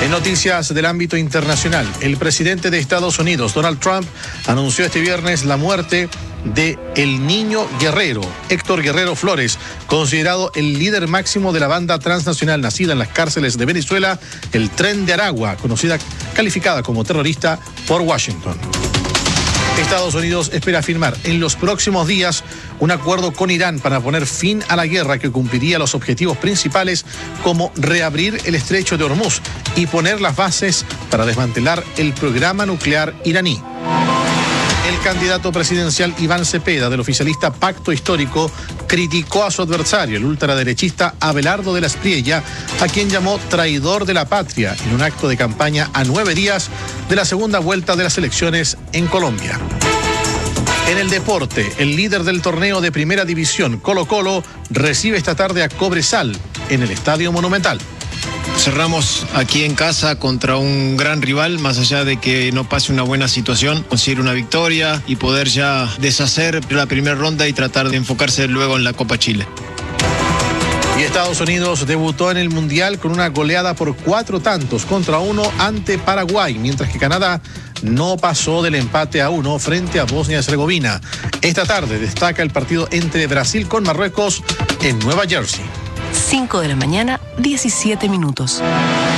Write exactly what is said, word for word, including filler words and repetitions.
En noticias del ámbito internacional, el presidente de Estados Unidos, Donald Trump, anunció este viernes la muerte de el niño guerrero, Héctor Guerrero Flores, considerado el líder máximo de la banda transnacional nacida en las cárceles de Venezuela, el Tren de Aragua, conocida, calificada como terrorista por Washington. Estados Unidos espera firmar en los próximos días un acuerdo con Irán para poner fin a la guerra que cumpliría los objetivos principales como reabrir el estrecho de Hormuz y poner las bases para desmantelar el programa nuclear iraní. El candidato presidencial Iván Cepeda, del oficialista Pacto Histórico, criticó a su adversario, el ultraderechista Abelardo de la Espriella, a quien llamó traidor de la patria en un acto de campaña a nueve días de la segunda vuelta de las elecciones en Colombia. En el deporte, el líder del torneo de Primera División, Colo-Colo, recibe esta tarde a Cobresal en el Estadio Monumental. Cerramos aquí en casa contra un gran rival, más allá de que no pase una buena situación, conseguir una victoria y poder ya deshacer la primera ronda y tratar de enfocarse luego en la Copa Chile. Y Estados Unidos debutó en el Mundial con una goleada por cuatro tantos contra uno ante Paraguay, mientras que Canadá no pasó del empate a uno frente a Bosnia y Herzegovina. Esta tarde destaca el partido entre Brasil con Marruecos en Nueva Jersey. cinco de la mañana, diecisiete minutos.